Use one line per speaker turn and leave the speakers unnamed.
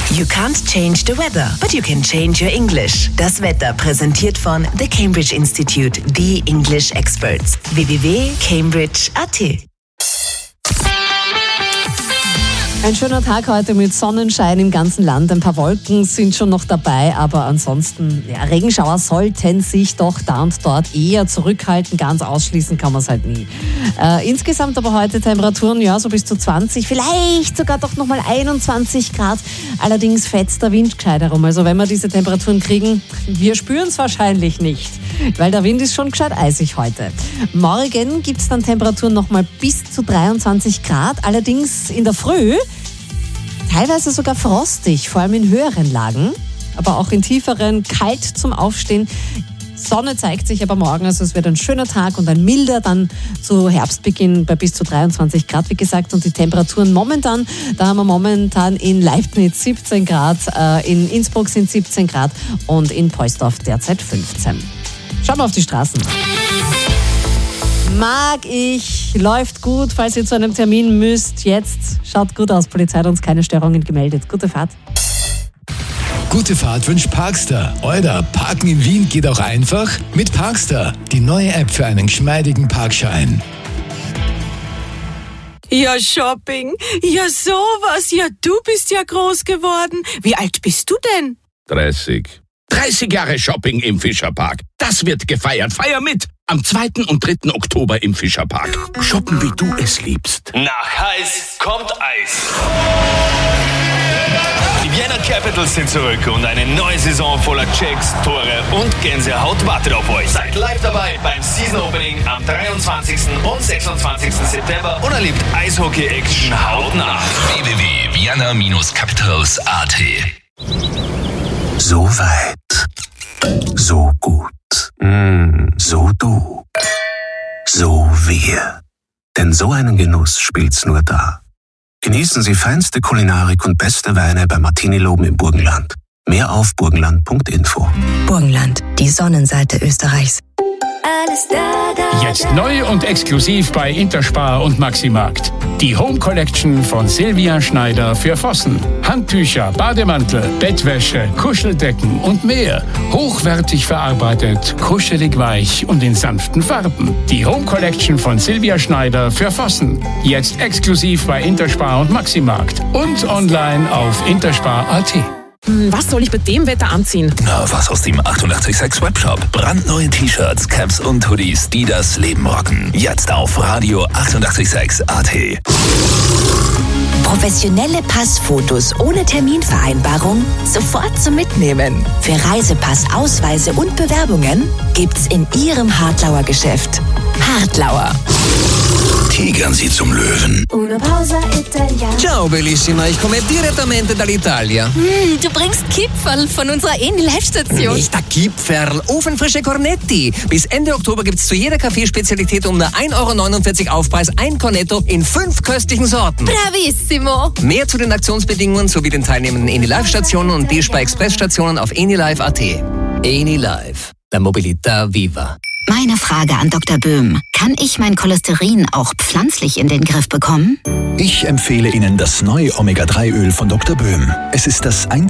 You can't change the weather, but you can change your English. Das Wetter präsentiert von The Cambridge Institute, the English Experts. www.cambridge.at.
Ein schöner Tag heute mit Sonnenschein im ganzen Land. Ein paar Wolken sind schon noch dabei, aber ansonsten, Regenschauer sollten sich doch da und dort eher zurückhalten. Ganz ausschließen kann man es halt nie. Insgesamt aber heute Temperaturen, so bis zu 20, vielleicht sogar doch nochmal 21 Grad. Allerdings fetzt der Wind gescheit herum. Also wenn wir diese Temperaturen kriegen, wir spüren es wahrscheinlich nicht, weil der Wind ist schon gescheit eisig heute. Morgen gibt es dann Temperaturen nochmal bis zu 23 Grad. Allerdings in der Früh teilweise sogar frostig, vor allem in höheren Lagen, aber auch in tieferen, kalt zum Aufstehen. Sonne zeigt sich aber morgen, also es wird ein schöner Tag und ein milder dann zu Herbstbeginn bei bis zu 23 Grad, wie gesagt. Und die Temperaturen momentan, da haben wir momentan in Leibniz 17 Grad, in Innsbruck sind 17 Grad und in Poisdorf derzeit 15. Schauen wir auf die Straßen. Mag ich, läuft gut, falls ihr zu einem Termin müsst. Jetzt schaut gut aus, Polizei hat uns keine Störungen gemeldet. Gute Fahrt.
Gute Fahrt wünscht Parkstar. Euer Parken in Wien geht auch einfach mit Parkstar, die neue App für einen geschmeidigen Parkschein.
Ja, Shopping. Ja, sowas. Ja, du bist ja groß geworden. Wie alt bist du denn?
30. 30 Jahre Shopping im Fischerpark. Das wird gefeiert. Feier mit! Am 2. und 3. Oktober im Fischerpark. Shoppen, wie du es liebst.
Nach heiß kommt Eis. Die Vienna Capitals sind zurück und eine neue Saison voller Checks, Tore und Gänsehaut wartet auf euch. Seid live dabei beim Season Opening am 23. und 26. September und erlebt Eishockey-Action hautnah.
www.vienna-capitals.at. So weit, so gut, so du, so wir. Denn so einen Genuss spielt's nur da. Genießen Sie feinste Kulinarik und beste Weine bei Martini Loben im Burgenland. Mehr auf burgenland.info.
Burgenland, die Sonnenseite Österreichs.
Alles da.
Jetzt neu und exklusiv bei Interspar und Maximarkt. Die Home Collection von Silvia Schneider für Vossen. Handtücher, Bademantel, Bettwäsche, Kuscheldecken und mehr. Hochwertig verarbeitet, kuschelig weich und in sanften Farben. Die Home Collection von Silvia Schneider für Vossen. Jetzt exklusiv bei Interspar und Maximarkt. Und online auf interspar.at.
Was soll ich bei dem Wetter anziehen?
Na, was aus dem 886 Webshop. Brandneue T-Shirts, Caps und Hoodies, die das Leben rocken. Jetzt auf Radio 886.at.
Professionelle Passfotos ohne Terminvereinbarung sofort zum Mitnehmen. Für Reisepass, Ausweise und Bewerbungen gibt's in Ihrem Hartlauer Geschäft. Hartlauer.
Tigern Sie zum Löwen.
Una pausa italiana.
Ciao bellissima, ich komme direttamente dall'Italia.
Du bringst Kipferl von unserer Eni-Live-Station.
Nicht der Kipferl, ofenfrische Cornetti. Bis Ende Oktober gibt's zu jeder Kaffeespezialität um nur 1,49 € Aufpreis ein Cornetto in 5 köstlichen Sorten.
Bravissimo.
Mehr zu den Aktionsbedingungen sowie den teilnehmenden Eni-Live-Stationen und D-Spar-Express-Stationen auf enilive.at. Eni-Live, la mobilità viva.
Meine Frage an Dr. Böhm. Kann ich mein Cholesterin auch pflanzlich in den Griff bekommen?
Ich empfehle Ihnen das neue Omega-3-Öl von Dr. Böhm. Es ist das